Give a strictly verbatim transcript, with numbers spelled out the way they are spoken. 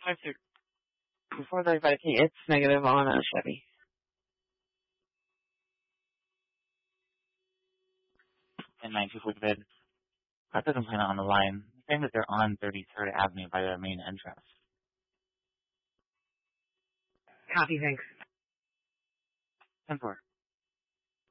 five through four thirty-five K. It's negative on a Chevy. And nine two four bid. I put them kind of on the line. Saying that they're on thirty-third Avenue by the main entrance. Copy, thanks. ten four.